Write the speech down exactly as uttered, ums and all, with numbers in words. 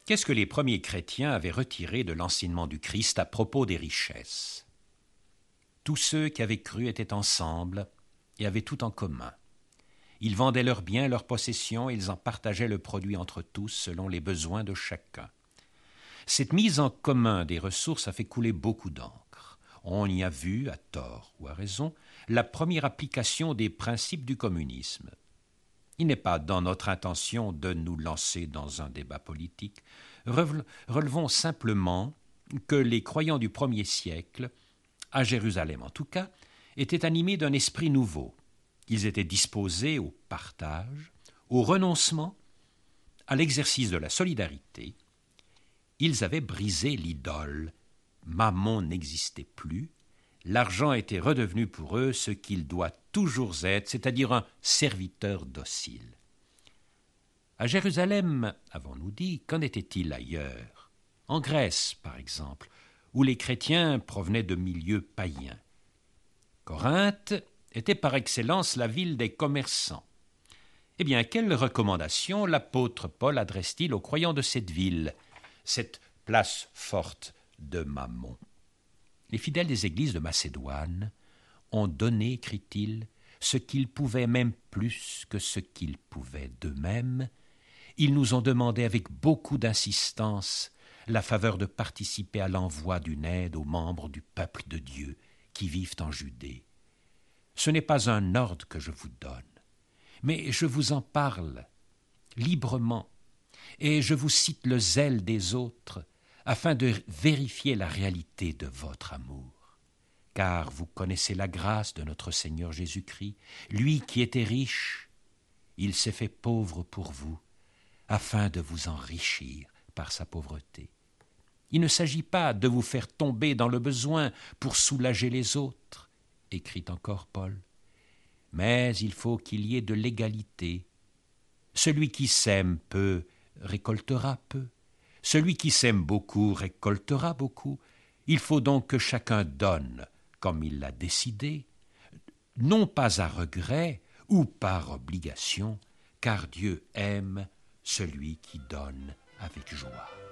Qu'est-ce que les premiers chrétiens avaient retiré de l'enseignement du Christ à propos des richesses? Tous ceux qui avaient cru étaient ensemble et avaient tout en commun. Ils vendaient leurs biens, leurs possessions, et ils en partageaient le produit entre tous selon les besoins de chacun. Cette mise en commun des ressources a fait couler beaucoup d'encre. On y a vu, à tort ou à raison, la première application des principes du communisme. Il n'est pas dans notre intention de nous lancer dans un débat politique. Relevons simplement que les croyants du premier siècle, à Jérusalem en tout cas, étaient animés d'un esprit nouveau. Ils étaient disposés au partage, au renoncement, à l'exercice de la solidarité. Ils avaient brisé l'idole. Mammon n'existait plus. L'argent était redevenu pour eux ce qu'il doit toujours être, c'est-à-dire un serviteur docile. À Jérusalem, avons-nous dit, qu'en était-il ailleurs? En Grèce, par exemple, où les chrétiens provenaient de milieux païens. Corinthe était par excellence la ville des commerçants. Eh bien, quelle recommandation l'apôtre Paul adresse-t-il aux croyants de cette ville, cette place forte de Mammon? Les fidèles des églises de Macédoine ont donné, écrit-il, ce qu'ils pouvaient, même plus que ce qu'ils pouvaient d'eux-mêmes. Ils nous ont demandé avec beaucoup d'insistance la faveur de participer à l'envoi d'une aide aux membres du peuple de Dieu qui vivent en Judée. Ce n'est pas un ordre que je vous donne, mais je vous en parle librement, et je vous cite le zèle des autres afin de vérifier la réalité de votre amour. Car vous connaissez la grâce de notre Seigneur Jésus-Christ, lui qui était riche, il s'est fait pauvre pour vous, afin de vous enrichir par sa pauvreté. Il ne s'agit pas de vous faire tomber dans le besoin pour soulager les autres, écrit encore Paul, mais il faut qu'il y ait de l'égalité. Celui qui sème peu récoltera peu. Celui qui sème beaucoup récoltera beaucoup. Il faut donc que chacun donne comme il l'a décidé, non pas à regret ou par obligation, car Dieu aime celui qui donne avec joie.